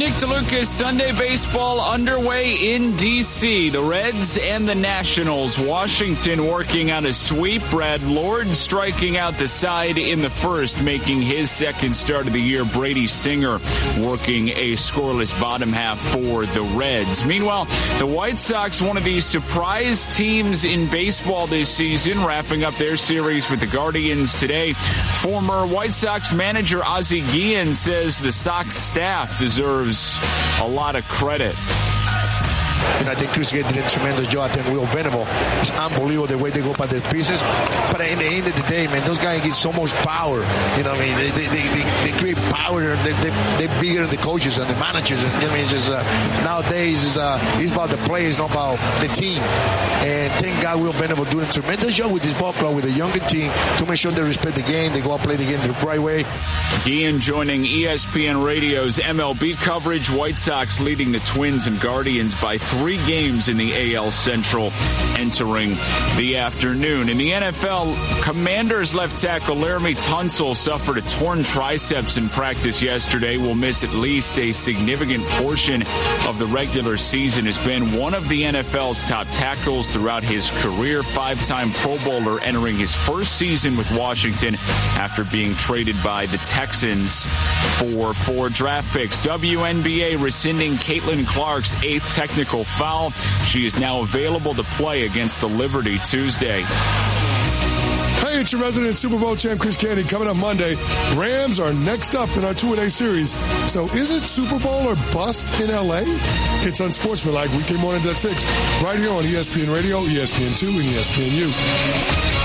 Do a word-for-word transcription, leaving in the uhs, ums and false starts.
Nick DeLucas, Sunday baseball underway in D C. The Reds and the Nationals. Washington working on a sweep. Brad Lord striking out the side in the first, making his second start of the year. Brady Singer working a scoreless bottom half for the Reds. Meanwhile, the White Sox, one of the surprise teams in baseball this season, wrapping up their series with the Guardians today. Former White Sox manager Ozzie Guillen says the Sox staff deserves a lot of credit. And I think Chris Gay did a tremendous job. I think Will Venable is unbelievable the way they go by their pieces. But at the end of the day, man, those guys get so much power. You know what I mean? They they, they, they create power. They, they, they're bigger than the coaches and the managers. And, you know what I mean? It's just, uh, nowadays, it's, uh, it's about the players, not about the team. And thank God Will Venable doing a tremendous job with this ball club, with a younger team, to make sure they respect the game. They go out and play the game the right way. Guillen joining E S P N Radio's M L B coverage. White Sox leading the Twins and Guardians by three games in the A L Central entering the afternoon. In the N F L, Commanders left tackle Laramie Tunsil suffered a torn triceps in practice yesterday. Will miss at least a significant portion of the regular season. Has been one of the N F L's top tackles throughout his career. Five-time Pro Bowler entering his first season with Washington after being traded by the Texans for four draft picks. W N B A rescinding Caitlin Clark's eighth technical foul. She is now available to play against the Liberty Tuesday. Hey, it's your resident Super Bowl champ, Chris Candy. Coming up Monday, Rams are next up in our two-a-day series. So is it Super Bowl or bust in L A? It's Unsportsmanlike, weekday mornings at six, right here on E S P N Radio, E S P N two, and E S P N U.